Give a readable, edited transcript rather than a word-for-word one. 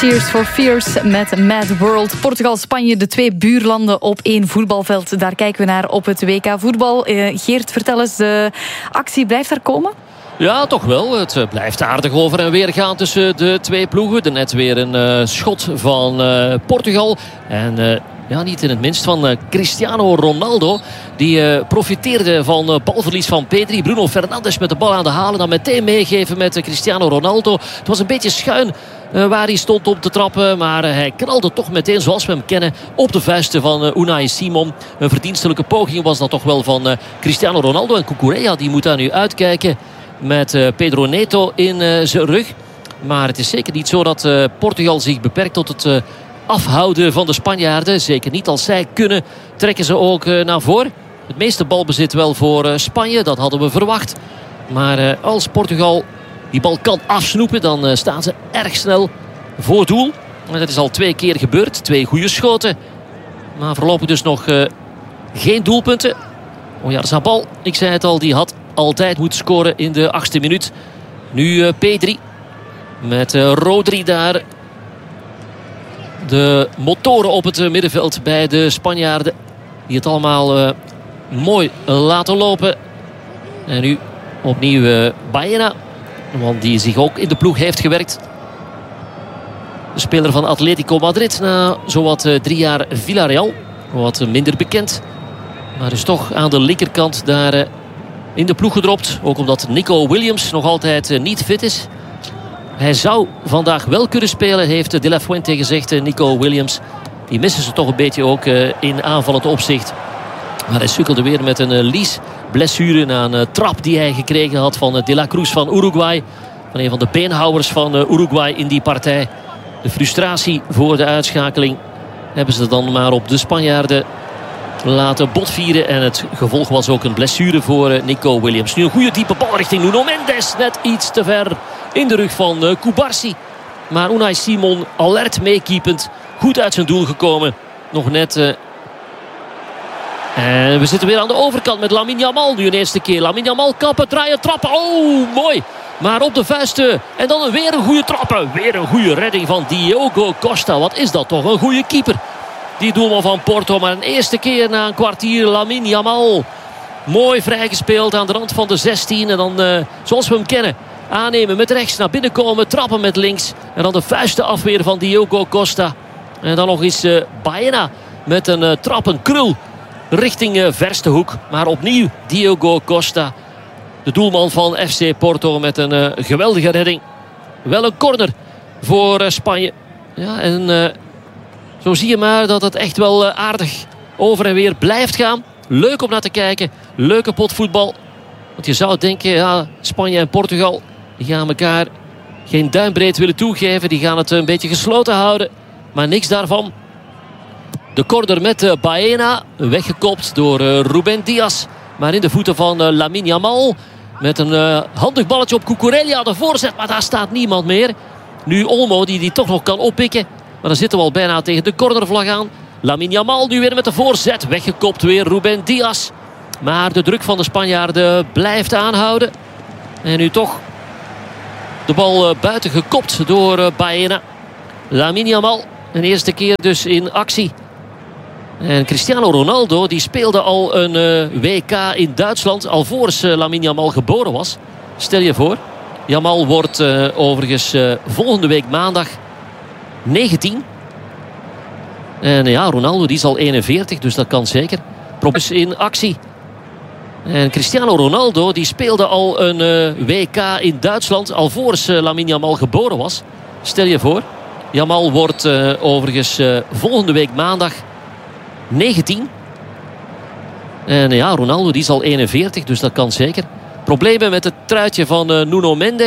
Tears for Fears met Mad World. Portugal-Spanje, de twee buurlanden op één voetbalveld. Daar kijken we naar op het WK voetbal. Geert, vertel eens, de actie blijft er komen? Ja, toch wel. Het blijft aardig over en weer gaan tussen de twee ploegen. Daarnet weer een schot van Portugal. En niet in het minst van Cristiano Ronaldo. Die profiteerde van balverlies van Pedri. Bruno Fernandes met de bal aan de halen. Dan meteen meegeven met Cristiano Ronaldo. Het was een beetje schuin waar hij stond om te trappen. Maar hij knalde toch meteen, zoals we hem kennen, op de vuisten van Unai Simon. Een verdienstelijke poging was dat toch wel van Cristiano Ronaldo. En Cucurella die moet daar nu uitkijken met Pedro Neto in zijn rug. Maar het is zeker niet zo dat Portugal zich beperkt tot het afhouden van de Spanjaarden. Zeker niet. Als zij kunnen, trekken ze ook naar voren. Het meeste balbezit wel voor Spanje. Dat hadden we verwacht. Maar als Portugal die bal kan afsnoepen, dan staan ze erg snel voor doel. En dat is al 2 keer gebeurd. 2 goede schoten. Maar voorlopig dus nog geen doelpunten. Oyarzabal, ik zei het al, die had altijd moeten scoren in de 8e minuut. Nu Pedri met Rodri daar. De motoren op het middenveld bij de Spanjaarden. Die het allemaal mooi laten lopen. En nu opnieuw Baena. Want die zich ook in de ploeg heeft gewerkt. De speler van Atletico Madrid na zowat 3 jaar Villarreal. Wat minder bekend. Maar is toch aan de linkerkant daar in de ploeg gedropt. Ook omdat Nico Williams nog altijd niet fit is. Hij zou vandaag wel kunnen spelen, heeft De La Fuente gezegd. Nico Williams, die missen ze toch een beetje ook in aanvallend opzicht. Maar hij sukkelde weer met een liesblessure na een trap die hij gekregen had van De La Cruz van Uruguay. Van een van de beenhouwers van Uruguay in die partij. De frustratie voor de uitschakeling hebben ze dan maar op de Spanjaarden laten botvieren. En het gevolg was ook een blessure voor Nico Williams. Nu een goede diepe bal richting Nuno Mendes. Net iets te ver in de rug van Cubarsí. Maar Unai Simon alert meekeepend. Goed uit zijn doel gekomen. Nog net. En we zitten weer aan de overkant met Lamine Yamal. Nu een eerste keer. Lamine Yamal kappen, draaien, trappen. Oh, mooi. Maar op de vuisten. En dan weer een goede trappen. Weer een goede redding van Diogo Costa. Wat is dat toch een goede keeper. Die doelman van Porto. Maar een eerste keer na een kwartier Lamine Yamal. Mooi vrijgespeeld aan de rand van de 16. En dan zoals we hem kennen. Aannemen met rechts, naar binnen komen, trappen met links. En dan de vuisten afweer van Diogo Costa. En dan nog eens Baena met een trap, een krul richting verste hoek. Maar opnieuw Diogo Costa. De doelman van FC Porto met een geweldige redding. Wel een corner voor Spanje. Ja, en zo zie je maar dat het echt wel aardig over en weer blijft gaan. Leuk om naar te kijken. Leuke potvoetbal. Want je zou denken, ja, Spanje en Portugal, die gaan elkaar geen duimbreed willen toegeven. Die gaan het een beetje gesloten houden. Maar niks daarvan. De corner met Baena. Weggekopt door Ruben Dias. Maar in de voeten van Lamine Yamal. Met een handig balletje op Cucurella. De voorzet, maar daar staat niemand meer. Nu Olmo die toch nog kan oppikken. Maar dan zitten we al bijna tegen de cornervlag aan. Lamine Yamal nu weer met de voorzet. Weggekopt weer Ruben Dias. Maar de druk van de Spanjaarden blijft aanhouden. En nu toch de bal buiten gekopt door Baena. Lamine Yamal, een eerste keer dus in actie. En Cristiano Ronaldo die speelde al een WK in Duitsland. Alvorens Lamine Yamal geboren was. Stel je voor. Yamal wordt overigens volgende week maandag 19. En ja, Ronaldo die is al 41, dus dat kan zeker. Probus in actie. En Cristiano Ronaldo die speelde al een WK in Duitsland. Alvorens Lamine Yamal geboren was. Stel je voor. Yamal wordt overigens volgende week maandag 19. En ja, Ronaldo die is al 41, dus dat kan zeker. Problemen met het truitje van Nuno Mendes.